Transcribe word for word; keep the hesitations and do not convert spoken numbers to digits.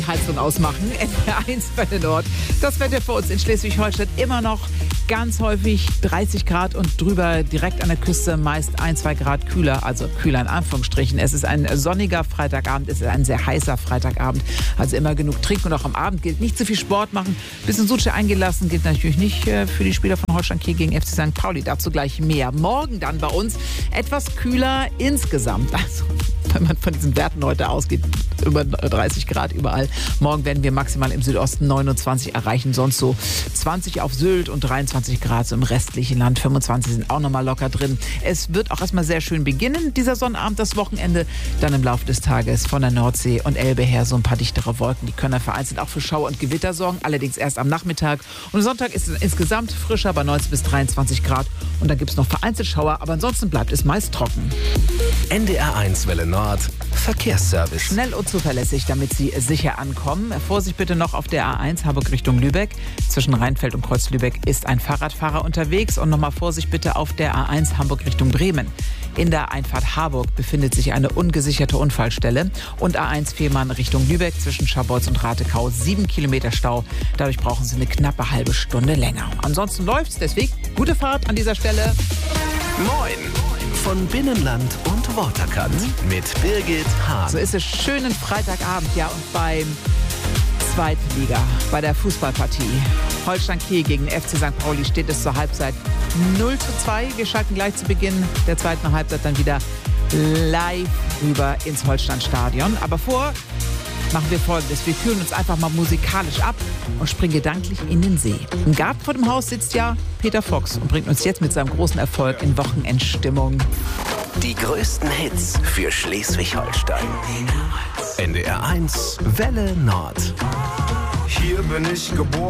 Heizung ausmachen. N D R eins bei der Nord. Das Wetter für uns in Schleswig-Holstein immer noch ganz häufig dreißig Grad und drüber, direkt an der Küste meist ein, zwei Grad kühler, also kühler in Anführungsstrichen. Es ist ein sonniger Freitagabend, es ist ein sehr heißer Freitagabend, also immer genug trinken und auch am Abend gilt nicht zu viel Sport machen. Bisschen Suche eingelassen gilt natürlich nicht für die Spieler von Holstein Kiel gegen F C Sankt Pauli. Dazu gleich mehr. Morgen dann bei uns etwas kühler insgesamt. Also wenn man von diesen Werten heute ausgeht, über dreißig Grad überall. Morgen werden wir maximal im Südosten neunundzwanzig erreichen, sonst so zwanzig auf Sylt und dreiundzwanzig Grad so im restlichen Land. fünfundzwanzig sind auch nochmal locker drin. Es wird auch erstmal sehr schön beginnen, dieser Sonnabend, das Wochenende. Dann im Laufe des Tages von der Nordsee und Elbe her so ein paar dichtere Wolken. Die können vereinzelt auch für Schauer und Gewitter sorgen, allerdings erst am Nachmittag. Und Sonntag ist es insgesamt frischer bei neunzehn bis dreiundzwanzig Grad. Und dann gibt es noch vereinzelt Schauer, aber ansonsten bleibt es meist trocken. N D R eins Welle Nord, Verkehrsservice. Schnell und zuverlässig, damit Sie sicher ankommen. Vorsicht bitte noch auf der A eins Harburg Richtung Lübeck. Zwischen Rheinfeld und Kreuz Lübeck ist ein Fahrradfahrer unterwegs. Und nochmal Vorsicht bitte auf der A eins Hamburg Richtung Bremen. In der Einfahrt Harburg befindet sich eine ungesicherte Unfallstelle. Und A eins Fehmarn Richtung Lübeck zwischen Scharbeutz und Ratekau. Sieben Kilometer Stau. Dadurch brauchen Sie eine knappe halbe Stunde länger. Ansonsten läuft's. Deswegen gute Fahrt an dieser Stelle. Moin! Von Binnenland und Waterkant mit Birgit Hahn. So ist es schönen Freitagabend, ja, und beim Zweitliga, bei der Fußballpartie. Holstein Kiel gegen F C Sankt Pauli steht es zur Halbzeit null zu zwei. Wir schalten gleich zu Beginn der zweiten Halbzeit dann wieder live rüber ins Holsteinstadion. Aber vor machen wir Folgendes. Wir kühlen uns einfach mal musikalisch ab und springen gedanklich in den See. Im Garten vor dem Haus sitzt ja Peter Fox und bringt uns jetzt mit seinem großen Erfolg in Wochenendstimmung. Die größten Hits für Schleswig-Holstein. N D R eins Welle Nord. Hier bin ich geboren.